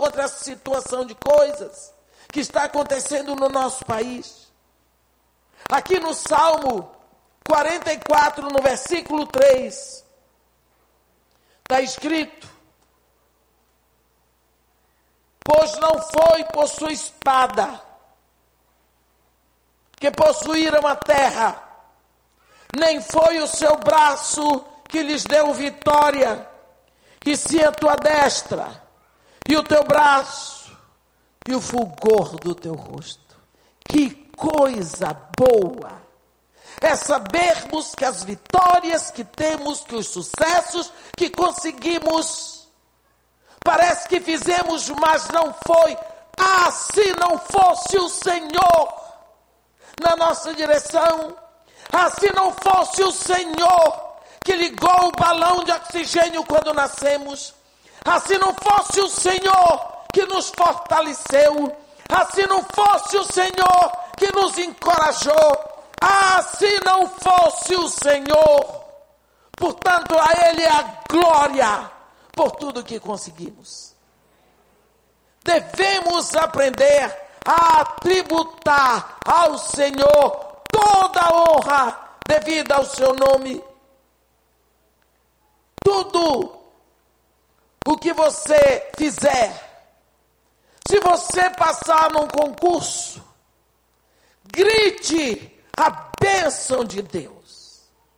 contra essa situação de coisas que está acontecendo no nosso país. Aqui no Salmo 44, no versículo 3, está escrito: pois não foi por sua espada que possuíram a terra, nem foi o seu braço que lhes deu vitória, e sim a tua destra, e o teu braço, e o fulgor do teu rosto. Que coisa boa é sabermos que as vitórias que temos, que os sucessos que conseguimos, parece que fizemos, mas não foi. Ah, se não fosse o Senhor na nossa direção, ah, se não fosse o Senhor que ligou o balão de oxigênio quando nascemos, ah, se não fosse o Senhor que nos fortaleceu, ah, se não fosse o Senhor que nos encorajou, ah, se não fosse o Senhor, portanto, a Ele é a glória por tudo que conseguimos. Devemos aprender a tributar ao Senhor toda a honra devida ao seu nome. Tudo o que você fizer, se você passar num concurso, grite a bênção de Deus.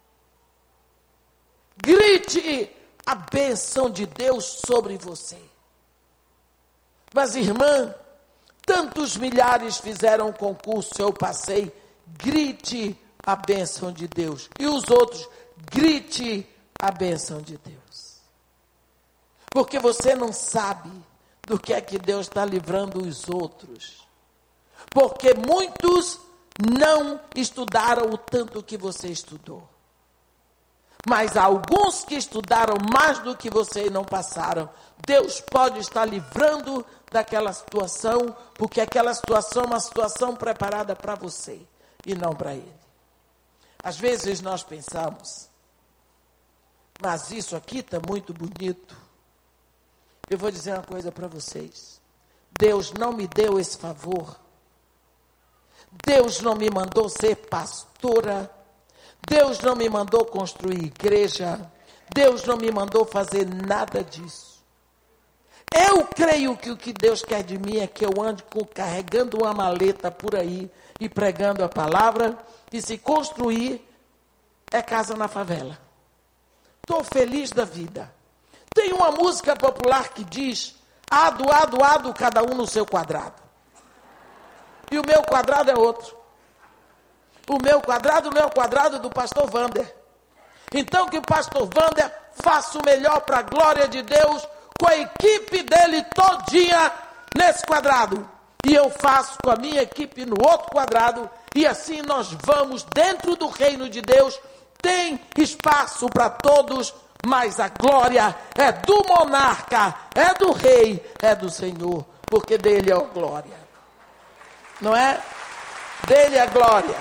Grite a bênção de Deus sobre você. Mas, irmã, tantos milhares fizeram concurso, eu passei. Grite a bênção de Deus. E os outros, grite a bênção de Deus. Porque você não sabe do que é que Deus está livrando os outros. Porque muitos não estudaram o tanto que você estudou. Mas alguns que estudaram mais do que você e não passaram, Deus pode estar livrando daquela situação, porque aquela situação é uma situação preparada para você e não para ele. Às vezes nós pensamos, mas isso aqui está muito bonito. Eu vou dizer uma coisa para vocês. Deus não me deu esse favor. Deus não me mandou ser pastora. Deus não me mandou construir igreja. Deus não me mandou fazer nada disso. Eu creio que o que Deus quer de mim é que eu ande carregando uma maleta por aí e pregando a palavra, e se construir é casa na favela. Estou feliz da vida. Tem uma música popular que diz: ado, cada um no seu quadrado. E o meu quadrado é outro. O meu quadrado não é o quadrado do pastor Wander. Então que o pastor Wander faça o melhor para a glória de Deus, com a equipe dele todinha nesse quadrado. E eu faço com a minha equipe no outro quadrado. E assim nós vamos dentro do reino de Deus. Tem espaço para todos, mas a glória é do monarca, é do rei, é do Senhor. Porque dele é a glória. Não é? Dele é a glória.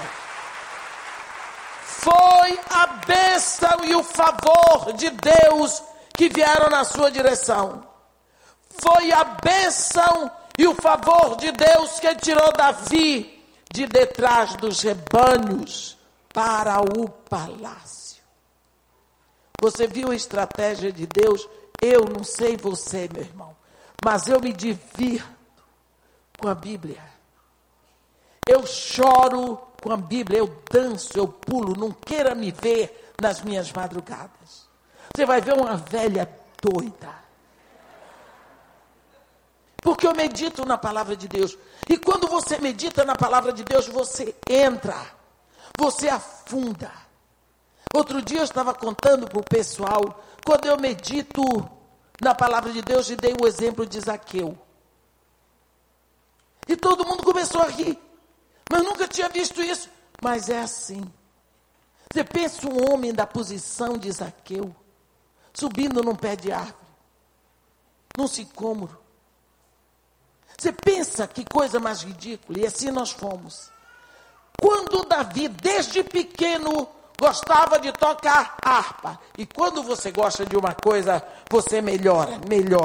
Foi a bênção e o favor de Deus que vieram na sua direção. Foi a bênção e o favor de Deus que tirou Davi de detrás dos rebanhos para o palácio. Você viu a estratégia de Deus? Eu não sei você, meu irmão, mas eu me divirto com a Bíblia. Eu choro com a Bíblia, eu danço, eu pulo, não queira me ver nas minhas madrugadas. Você vai ver uma velha doida. Porque eu medito na palavra de Deus. E quando você medita na palavra de Deus, você entra, você afunda. Outro dia eu estava contando para o pessoal, quando eu medito na palavra de Deus, e dei o exemplo de Zaqueu. E todo mundo começou a rir. Mas nunca tinha visto isso. Mas é assim. Você pensa um homem da posição de Zaqueu, subindo num pé de árvore, num sicômoro. Você pensa que coisa mais ridícula. E assim nós fomos. Quando Davi, desde pequeno, gostava de tocar harpa. E quando você gosta de uma coisa, você melhora.